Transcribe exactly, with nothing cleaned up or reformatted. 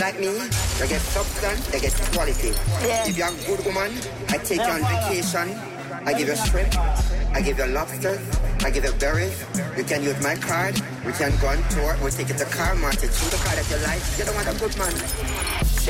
like me, you get substance, you get quality. Yeah. If you're a good woman, I take you on vacation. I give you shrimp, I give you lobsters, I give you berries. You can use my card, we can go on tour, we'll take you to car market, choose the car that you like. You don't want a good man.